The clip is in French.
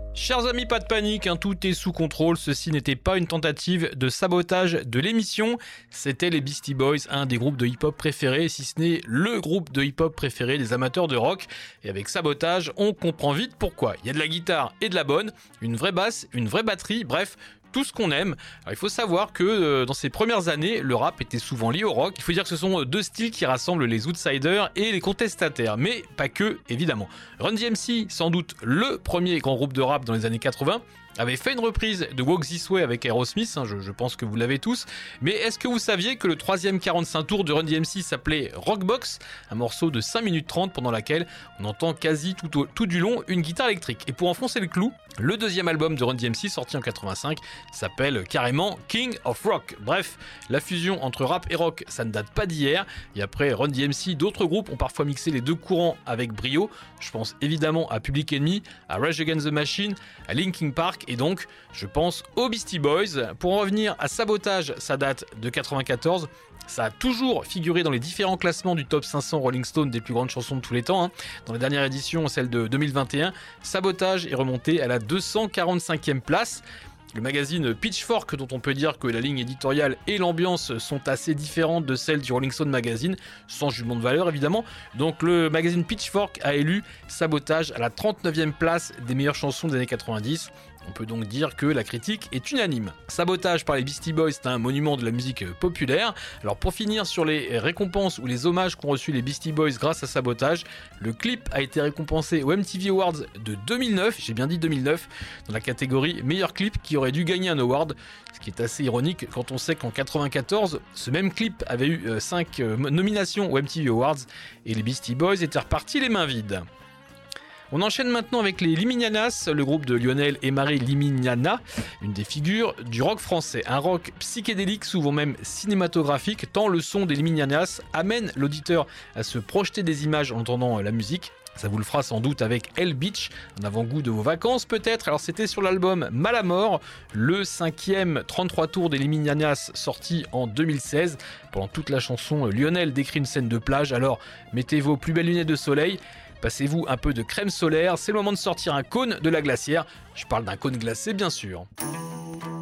Chers amis, pas de panique, tout est sous contrôle. Ceci n'était pas une tentative de sabotage de l'émission. C'était les Beastie Boys, un des groupes de hip-hop préférés, si ce n'est le groupe de hip-hop préféré des amateurs de rock. Et avec sabotage, on comprend vite pourquoi. Il y a de la guitare et de la bonne, une vraie basse, une vraie batterie, bref, tout ce qu'on aime. Alors, il faut savoir que dans ces premières années, le rap était souvent lié au rock. Il faut dire que ce sont deux styles qui rassemblent les outsiders et les contestataires, mais pas que, évidemment. Run DMC, sans doute le premier grand groupe de rap dans les années 80, avait fait une reprise de Walk This Way avec Aerosmith, je pense que vous l'avez tous, mais est-ce que vous saviez que le troisième 45 tours de Run DMC s'appelait Rockbox, un morceau de 5 minutes 30 pendant laquelle on entend quasi tout du long une guitare électrique. Et pour enfoncer le clou, le deuxième album de Run DMC sorti en 85 s'appelle carrément King of Rock. Bref, la fusion entre rap et rock, ça ne date pas d'hier, et après Run DMC, d'autres groupes ont parfois mixé les deux courants avec brio. Je pense évidemment à Public Enemy, à Rage Against the Machine, à Linkin Park, et donc je pense aux Beastie Boys. Pour en revenir à Sabotage, ça date de 94. Ça a toujours figuré dans les différents classements du top 500 Rolling Stone des plus grandes chansons de tous les temps. Dans la dernière édition, celle de 2021, Sabotage est remonté à la 245e place. Le magazine Pitchfork, dont on peut dire que la ligne éditoriale et l'ambiance sont assez différentes de celles du Rolling Stone Magazine, sans jugement de valeur évidemment. Donc le magazine Pitchfork a élu Sabotage à la 39e place des meilleures chansons des années 90. On peut donc dire que la critique est unanime. Sabotage par les Beastie Boys, c'est un monument de la musique populaire. Alors pour finir sur les récompenses ou les hommages qu'ont reçus les Beastie Boys grâce à Sabotage, le clip a été récompensé aux MTV Awards de 2009, j'ai bien dit 2009, dans la catégorie meilleur clip qui aurait dû gagner un award, ce qui est assez ironique quand on sait qu'en 94, ce même clip avait eu 5 nominations aux MTV Awards et les Beastie Boys étaient repartis les mains vides. On enchaîne maintenant avec les Liminianas, le groupe de Lionel et Marie Liminiana, une des figures du rock français. Un rock psychédélique, souvent même cinématographique, tant le son des Liminianas amène l'auditeur à se projeter des images en entendant la musique. Ça vous le fera sans doute avec Hell Beach, un avant-goût de vos vacances peut-être. Alors c'était sur l'album Mal à mort, le 5e 33 tours des Liminianas sorti en 2016. Pendant toute la chanson, Lionel décrit une scène de plage, alors mettez vos plus belles lunettes de soleil. Passez-vous un peu de crème solaire, c'est le moment de sortir un cône de la glacière. Je parle d'un cône glacé bien sûr.